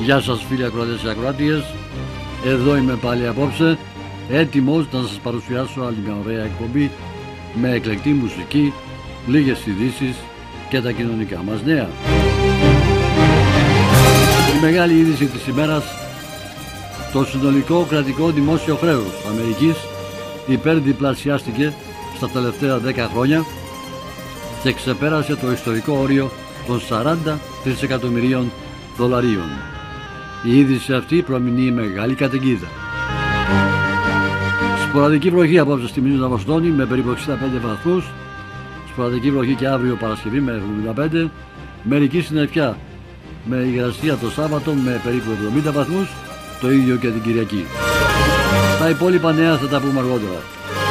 Γεια σας φίλοι ακροατές και ακροάτριες. Εδώ είμαι πάλι απόψε, έτοιμος να σας παρουσιάσω άλλη μια ωραία εκπομπή με εκλεκτή μουσική, λίγες ειδήσεις και τα κοινωνικά μας νέα. Η μεγάλη είδηση της ημέρας: το συνολικό κρατικό δημόσιο χρέος Αμερικής υπερδιπλασιάστηκε στα τελευταία 10 χρόνια και ξεπέρασε το ιστορικό όριο των 40 τρισεκατομμυρίων δολαρίων. Η είδηση αυτή προμηνύει μεγάλη καταιγίδα. Σποραδική βροχή απόψε στη Μίζωνα Βοστόνη με περίπου 65 βαθμούς. Σποραδική βροχή και αύριο Παρασκευή με 75. Μερική συννεφιά με υγρασία το Σάββατο με περίπου 70 βαθμούς. Το ίδιο και την Κυριακή. Τα υπόλοιπα νέα θα τα πούμε αργότερα.